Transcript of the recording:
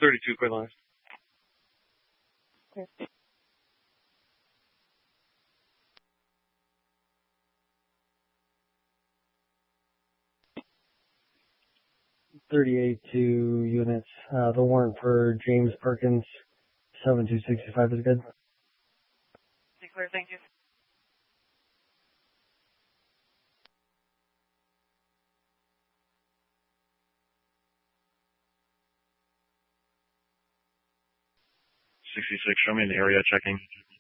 32, quite last. Clear. 38 to units. The warrant for James Perkins, 7265 is good. Clear, thank you. Show me in the area checking.